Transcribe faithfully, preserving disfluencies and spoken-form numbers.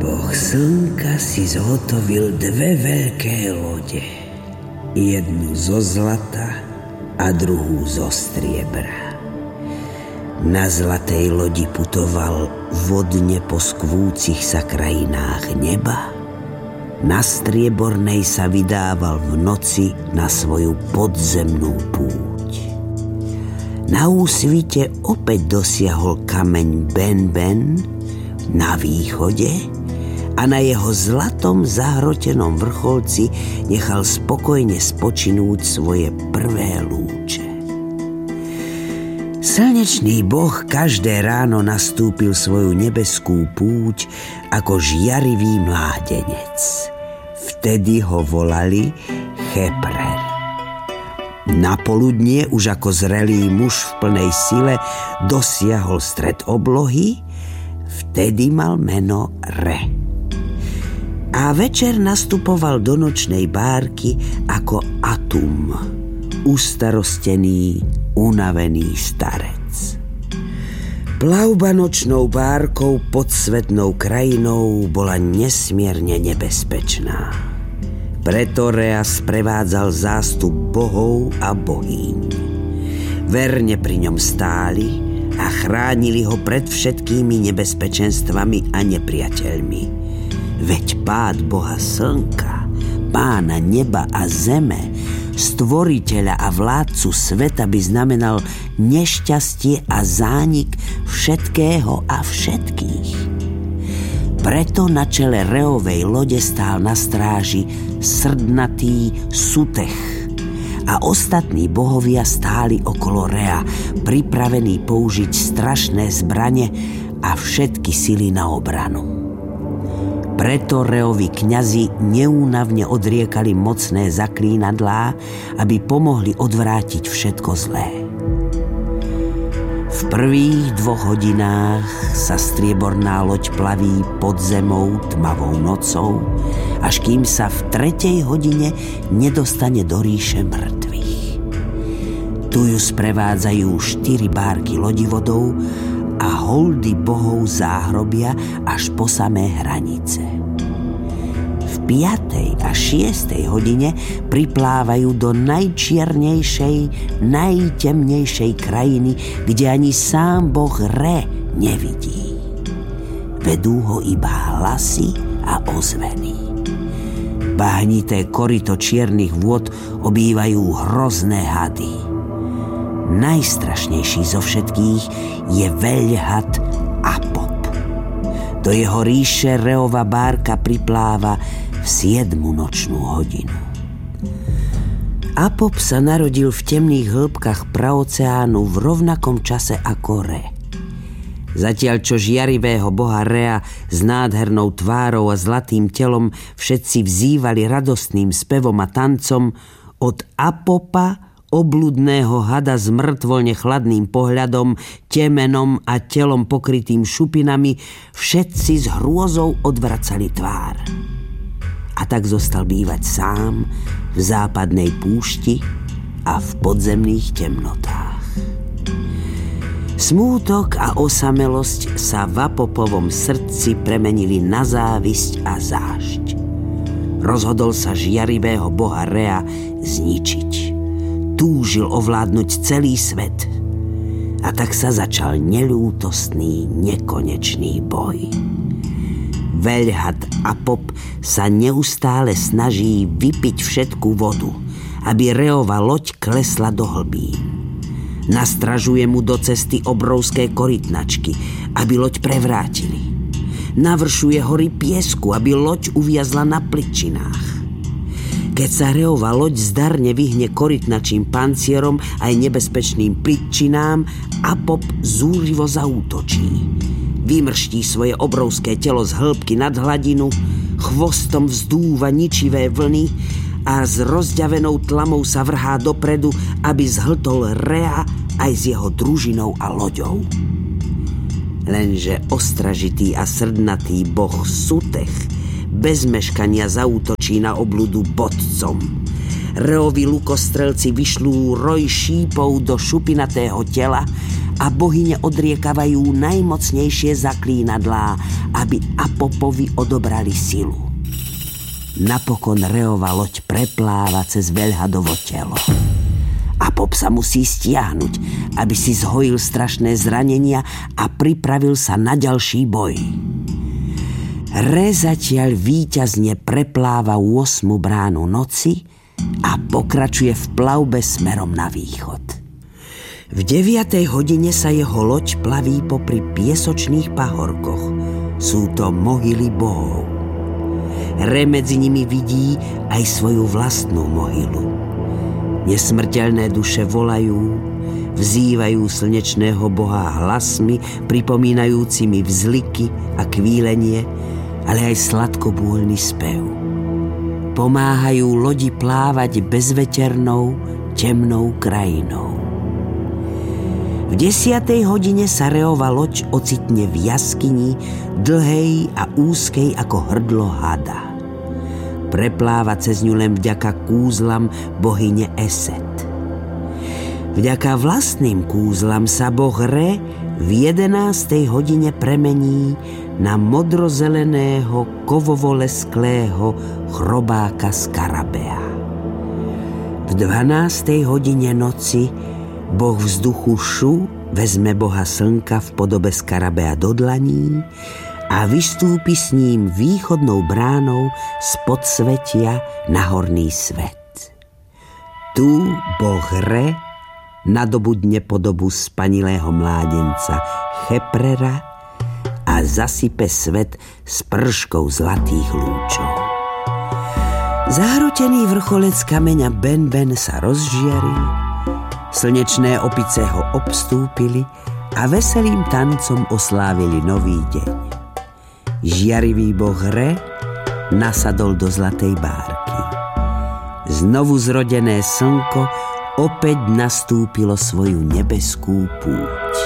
Boh slnka si zhotovil dve veľké lode. Jednu zo zlata a druhú zo striebra. Na zlatej lodi putoval vodne po skvúcich sa krajinách neba. Na striebornej sa vydával v noci na svoju podzemnú púť. Na úsvite opäť dosiahol kameň Ben Ben na východe a na jeho zlatom zahrotenom vrcholci nechal spokojne spočinúť svoje prvé lúče. Slnečný boh každé ráno nastúpil svoju nebeskú púť ako žiarivý mládenec. Vtedy ho volali Cheprer. Na poludnie už ako zrelý muž v plnej sile dosiahol stred oblohy, vtedy mal meno Re. A večer nastupoval do nočnej bárky ako Atum, ustarostený, unavený starec. Plavba nočnou bárkou pod svetnou krajinou bola nesmierne nebezpečná. Preto Rea sprevádzal zástup bohov a bohýň. Verne pri ňom stáli a chránili ho pred všetkými nebezpečenstvami a nepriateľmi. Veď pád boha slnka, pána neba a zeme, stvoriteľa a vládcu sveta by znamenal nešťastie a zánik všetkého a všetkých. Preto na čele Reovej lode stál na stráži srdnatý Sutech a ostatní bohovia stáli okolo Rea, pripravení použiť strašné zbrane a všetky sily na obranu. Preto Reovi kňazi neúnavne odriekali mocné zaklínadlá, aby pomohli odvrátiť všetko zlé. V prvých dvoch hodinách sa strieborná loď plaví pod zemou tmavou nocou, až kým sa v tretej hodine nedostane do ríše mŕtvych. Tu ju sprevádzajú štyri bárky lodivodov a holdy bohov záhrobia až po samé hranice. V piatej a šiestej hodine priplávajú do najčiernejšej, najtemnejšej krajiny, kde ani sám boh Re nevidí. Vedú ho iba hlasy a ozveny. Bahnité koryto čiernych vôd obývajú hrozné hady. Najstrašnejší zo všetkých je veľhad Apop. Do jeho ríše Reova bárka pripláva v siedmu nočnú hodinu. Apop sa narodil v temných hĺbkach praoceánu v rovnakom čase ako Re. Zatiaľ čo žiarivého boha Rea s nádhernou tvárou a zlatým telom všetci vzývali radostným spevom a tancom, od Apopa, obludného hada s mŕtvolne chladným pohľadom, temenom a telom pokrytým šupinami, všetci s hrôzou odvracali tvár. A tak zostal bývať sám v západnej púšti a v podzemných temnotách. Smútok a osamelosť sa v Apopovom srdci premenili na závisť a zášť. Rozhodol sa žiarivého boha Rea zničiť. Túžil ovládnuť celý svet. A tak sa začal neľútostný, nekonečný boj. Veľhad Apop sa neustále snaží vypiť všetku vodu, aby Reova loď klesla do hlbín. Nastražuje mu do cesty obrovské korytnačky, aby loď prevrátili. Navršuje hory piesku, aby loď uviazla na plyčinách. Keď sa Reova loď zdarne vyhne korytnačím pancierom aj nebezpečným plyčinám, Apop zúrivo zaútočí. Vymrští svoje obrovské telo z hĺbky nad hladinu, chvostom vzdúva ničivé vlny a s rozďavenou tlamou sa vrhá dopredu, aby zhltol Rea aj s jeho družinou a loďou. Lenže ostražitý a srdnatý boh Sutech bez meškania zaútočí na obludu bodcom. Reovi lukostrelci vyšľú roj šípov do šupinatého tela a bohyne odriekavajú najmocnejšie zaklínadlá, aby Apopovi odobrali silu. Napokon Reova loď prepláva cez veľhadovo telo. Apop sa musí stiahnuť, aby si zhojil strašné zranenia a pripravil sa na ďalší boj. Re zatiaľ víťazne prepláva ôsmu bránu noci a pokračuje v plavbe smerom na východ. V deviatej hodine sa jeho loď plaví popri piesočných pahorkoch. Sú to mohyly bohov. Re medzi nimi vidí aj svoju vlastnú mohylu. Nesmrteľné duše volajú, vzývajú slnečného boha hlasmi pripomínajúcimi vzliky a kvílenie, ale aj sladkobôľny spev. Pomáhajú lodi plávať bezveternou, temnou krajinou. V desiatej hodine sa Reova loď ocitne v jaskyni, dlhej a úzkej ako hrdlo hada. Prepláva cez ňu len vďaka kúzlam bohyne Eset. Vďaka vlastným kúzlam sa boh Re v jedenástej hodine premení na modrozeleného kovovolesklého chrobáka Skarabea. V dvanástej hodine noci boh vzduchu Šu vezme boha slnka v podobe Skarabea do dlaní a vystúpi s ním východnou bránou z podsvetia na horný svet. Tu boh Re nadobudne podobu spanilého mládenca Cheprera a zasype svet s prškou zlatých lúčov. Zahrotený vrcholec kameňa Ben-Ben sa rozžiaril, slnečné opice ho obstúpili a veselým tancom oslávili nový deň. Žiarivý boh Re nasadol do zlatej bárky. Znovu zrodené slnko opäť nastúpilo svoju nebeskú púť.